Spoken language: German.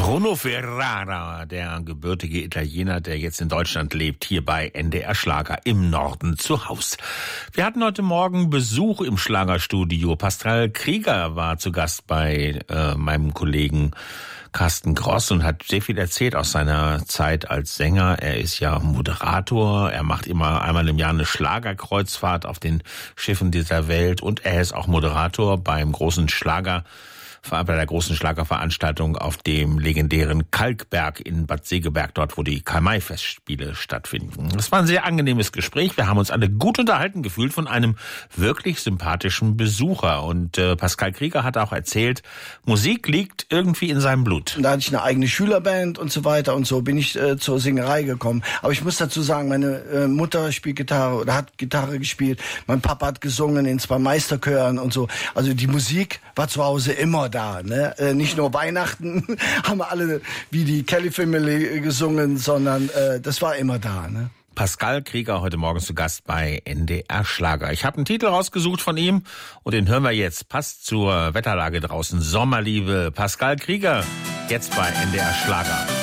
Bruno Ferrara, der gebürtige Italiener, der jetzt in Deutschland lebt, hier bei NDR Schlager im Norden zu Haus. Wir hatten heute Morgen Besuch im Schlagerstudio. Pascal Krieger war zu Gast bei meinem Kollegen Carsten Gross und hat sehr viel erzählt aus seiner Zeit als Sänger. Er ist ja Moderator, er macht immer einmal im Jahr eine Schlagerkreuzfahrt auf den Schiffen dieser Welt und er ist auch Moderator bei der großen Schlagerveranstaltung auf dem legendären Kalkberg in Bad Segeberg, dort wo die Karl-May-Festspiele stattfinden. Das war ein sehr angenehmes Gespräch. Wir haben uns alle gut unterhalten gefühlt von einem wirklich sympathischen Besucher. Und Pascal Krieger hat auch erzählt, Musik liegt irgendwie in seinem Blut. Da hatte ich eine eigene Schülerband und so weiter und so bin ich zur Singerei gekommen. Aber ich muss dazu sagen, meine Mutter spielt Gitarre oder hat Gitarre gespielt. Mein Papa hat gesungen in 2 Meisterchören und so. Also die Musik war zu Hause immer da, ne? Nicht nur Weihnachten haben wir alle wie die Kelly Family gesungen, sondern das war immer da, ne? Pascal Krieger heute Morgen zu Gast bei NDR Schlager. Ich habe einen Titel rausgesucht von ihm und den hören wir jetzt. Passt zur Wetterlage draußen. Sommerliebe. Pascal Krieger jetzt bei NDR Schlager.